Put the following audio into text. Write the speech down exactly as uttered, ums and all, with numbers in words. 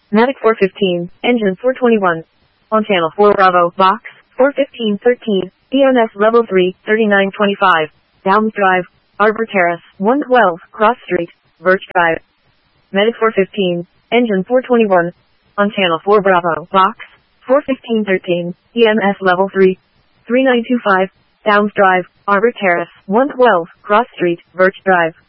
Mavic four fifteen, engine four twenty-one. On channel four Bravo, box, four fifteen thirteen, E M S level three, thirty-nine twenty-five, Downs Drive, Arbor Terrace, one twelve, Cross Street, Birch Drive. Medic four fifteen, engine four twenty-one. On channel four Bravo, box, four fifteen thirteen, E M S level three, thirty-nine twenty-five, Downs Drive, Arbor Terrace, one twelve, Cross Street, Birch Drive.